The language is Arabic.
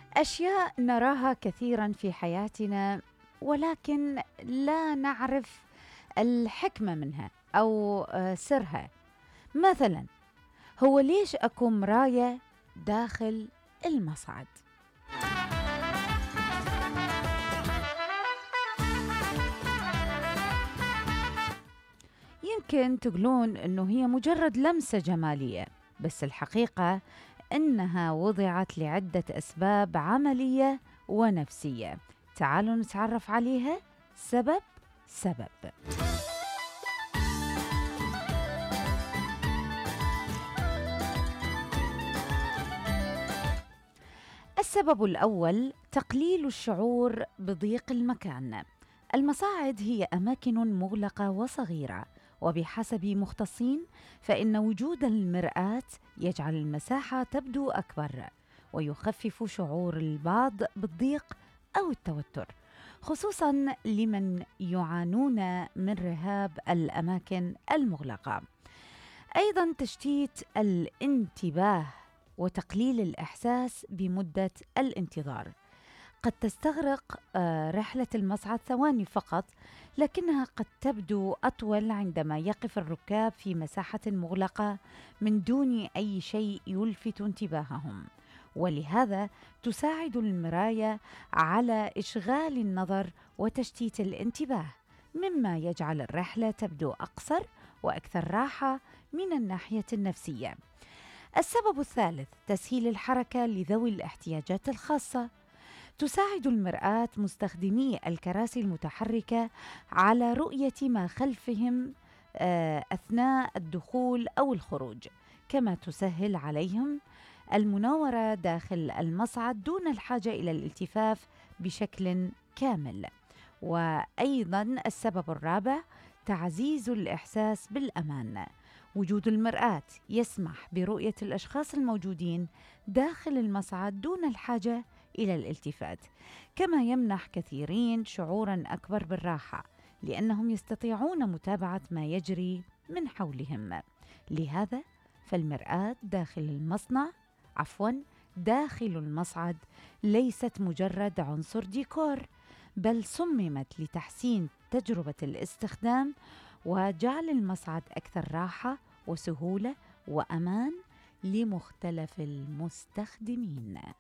أشياء نراها كثيرا في حياتنا، ولكن لا نعرف الحكمة منها أو سرها. مثلا، هو ليش أكو مراية داخل المصعد؟ يمكن تقولون أنه هي مجرد لمسة جمالية، بس الحقيقة أنها وضعت لعدة أسباب عملية ونفسية. تعالوا نتعرف عليها سبب سبب. السبب الأول تقليل الشعور بضيق المكان. المصاعد هي أماكن مغلقة وصغيرة، وبحسب مختصين فإن وجود المرآة يجعل المساحة تبدو أكبر، ويخفف شعور البعض بالضيق أو التوتر، خصوصاً لمن يعانون من رهاب الأماكن المغلقة. أيضاً تشتيت الانتباه وتقليل الإحساس بمدة الانتظار. قد تستغرق رحلة المصعد ثواني فقط، لكنها قد تبدو أطول عندما يقف الركاب في مساحة مغلقة من دون أي شيء يلفت انتباههم. ولهذا تساعد المراية على إشغال النظر وتشتيت الانتباه، مما يجعل الرحلة تبدو أقصر وأكثر راحة من الناحية النفسية. السبب الثالث تسهيل الحركة لذوي الاحتياجات الخاصة. تساعد المرآة مستخدمي الكراسي المتحركة على رؤية ما خلفهم أثناء الدخول أو الخروج، كما تسهل عليهم المناورة داخل المصعد دون الحاجة إلى الالتفاف بشكل كامل. وأيضا السبب الرابع تعزيز الإحساس بالأمان. وجود المرآة يسمح برؤية الأشخاص الموجودين داخل المصعد دون الحاجة إلى الالتفات، كما يمنح كثيرين شعوراً أكبر بالراحة، لأنهم يستطيعون متابعة ما يجري من حولهم. لهذا فالمرآة داخل المصعد ليست مجرد عنصر ديكور، بل صممت لتحسين تجربة الاستخدام وجعل المصعد أكثر راحة وسهولة وأمان لمختلف المستخدمين.